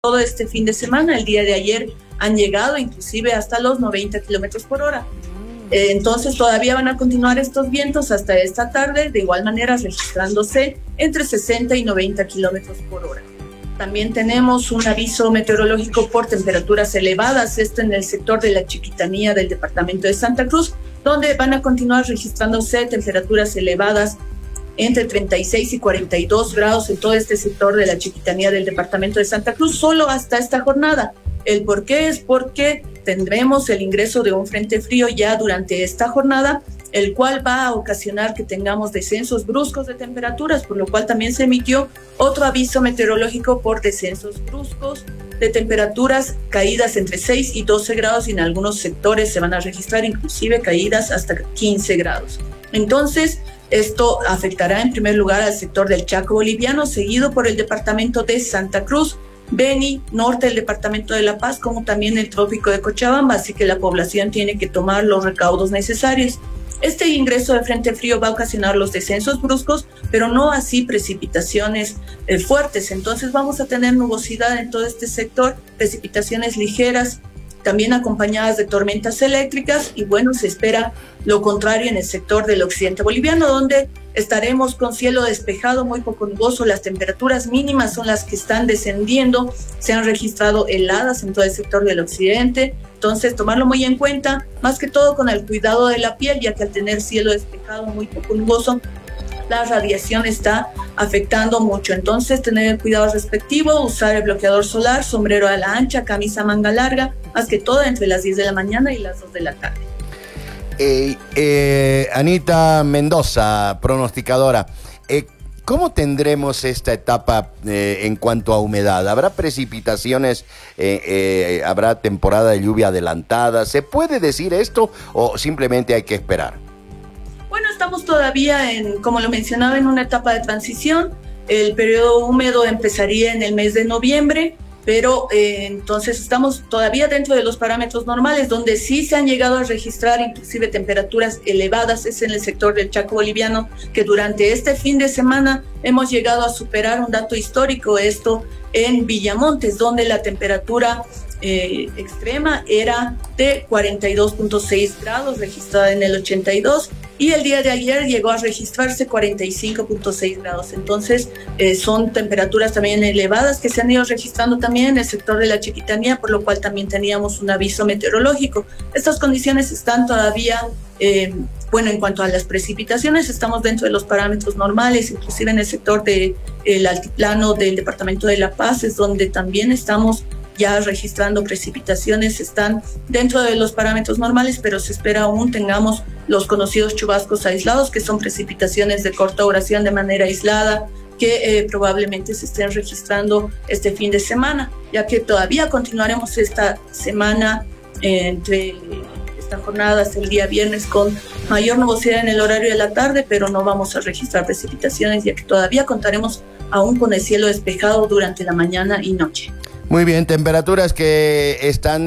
todo este fin de semana. El día de ayer han llegado inclusive hasta los 90 kilómetros por hora. Entonces todavía van a continuar estos vientos hasta esta tarde, de igual manera registrándose entre 60 y 90 kilómetros por hora. También tenemos un aviso meteorológico por temperaturas elevadas, esto en el sector de la Chiquitanía del departamento de Santa Cruz, donde van a continuar registrándose temperaturas elevadas entre 36 y 42 grados en todo este sector de la Chiquitanía del departamento de Santa Cruz, solo hasta esta jornada. El por qué es porque tendremos el ingreso de un frente frío ya durante esta jornada, el cual va a ocasionar que tengamos descensos bruscos de temperaturas, por lo cual también se emitió otro aviso meteorológico por descensos bruscos de temperaturas, caídas entre 6 y 12 grados y en algunos sectores se van a registrar inclusive caídas hasta 15 grados. Entonces, esto afectará en primer lugar al sector del Chaco boliviano, seguido por el departamento de Santa Cruz, Beni, norte del departamento de La Paz, como también el trópico de Cochabamba, así que la población tiene que tomar los recaudos necesarios. Este ingreso de frente frío va a ocasionar los descensos bruscos, pero no así precipitaciones fuertes. Entonces vamos a tener nubosidad en todo este sector, precipitaciones ligeras, también acompañadas de tormentas eléctricas, y bueno, se espera lo contrario en el sector del occidente boliviano, donde estaremos con cielo despejado, muy poco nuboso. Las temperaturas mínimas son las que están descendiendo, se han registrado heladas en todo el sector del occidente, entonces tomarlo muy en cuenta, más que todo con el cuidado de la piel, ya que al tener cielo despejado, muy poco nuboso, la radiación está afectando mucho. Entonces tener el cuidado respectivo, usar el bloqueador solar, sombrero a la ancha, camisa manga larga, más que todo entre las 10 de la mañana y las 2 de la tarde. Anita Mendoza, pronosticadora, ¿cómo tendremos esta etapa en cuanto a humedad? ¿Habrá precipitaciones? ¿Habrá temporada de lluvia adelantada? ¿Se puede decir esto o simplemente hay que esperar? Bueno, estamos todavía como lo mencionaba, en una etapa de transición. El periodo húmedo empezaría en el mes de noviembre, pero entonces estamos todavía dentro de los parámetros normales, donde sí se han llegado a registrar inclusive temperaturas elevadas, es en el sector del Chaco boliviano, que durante este fin de semana hemos llegado a superar un dato histórico, esto en Villamontes, donde la temperatura extrema era de 42.6 grados, registrada en el 82, y el día de ayer llegó a registrarse 45.6 grados. Entonces son temperaturas también elevadas que se han ido registrando también en el sector de la Chiquitanía, por lo cual también teníamos un aviso meteorológico. Estas condiciones están todavía, bueno, en cuanto a las precipitaciones, estamos dentro de los parámetros normales, inclusive en el sector del altiplano del departamento de La Paz, es donde también estamos ya registrando precipitaciones, están dentro de los parámetros normales, pero se espera aún tengamos los conocidos chubascos aislados, que son precipitaciones de corta duración de manera aislada, que probablemente se estén registrando este fin de semana, ya que todavía continuaremos esta semana entre esta jornada hasta el día viernes con mayor nubosidad en el horario de la tarde, pero no vamos a registrar precipitaciones, ya que todavía contaremos aún con el cielo despejado durante la mañana y noche. Muy bien, temperaturas que están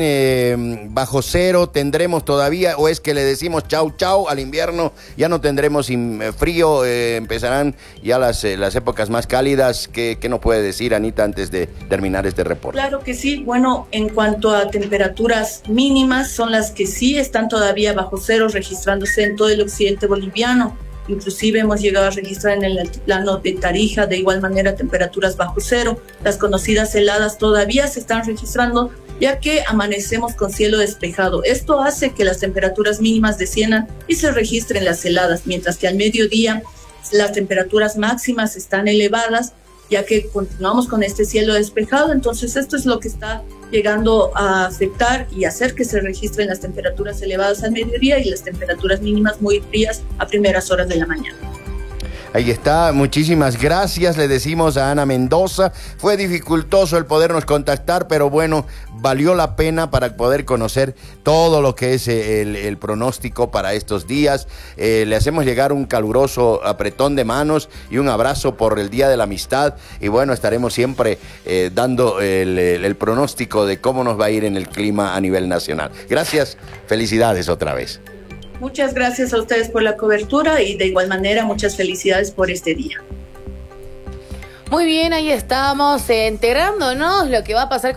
bajo cero, ¿tendremos todavía o es que le decimos chau chau al invierno? Ya no tendremos frío, empezarán ya las épocas más cálidas. ¿Qué nos puede decir, Anita, antes de terminar este reporte? Claro que sí, bueno, en cuanto a temperaturas mínimas, son las que sí están todavía bajo cero, registrándose en todo el occidente boliviano. Inclusive hemos llegado a registrar en el altiplano de Tarija de igual manera temperaturas bajo cero. Las conocidas heladas todavía se están registrando, ya que amanecemos con cielo despejado. Esto hace que las temperaturas mínimas desciendan y se registren las heladas, mientras que al mediodía las temperaturas máximas están elevadas, ya que continuamos con este cielo despejado. Entonces esto es lo que está llegando a afectar y hacer que se registren las temperaturas elevadas al mediodía y las temperaturas mínimas muy frías a primeras horas de la mañana. Ahí está, muchísimas gracias, le decimos a Ana Mendoza. Fue dificultoso el podernos contactar, pero bueno, valió la pena para poder conocer todo lo que es el pronóstico para estos días. Le hacemos llegar un caluroso apretón de manos y un abrazo por el Día de la Amistad. Y bueno, estaremos siempre dando el pronóstico de cómo nos va a ir en el clima a nivel nacional. Gracias, felicidades otra vez. Muchas gracias a ustedes por la cobertura y de igual manera muchas felicidades por este día. Muy bien, ahí estamos enterándonos lo que va a pasar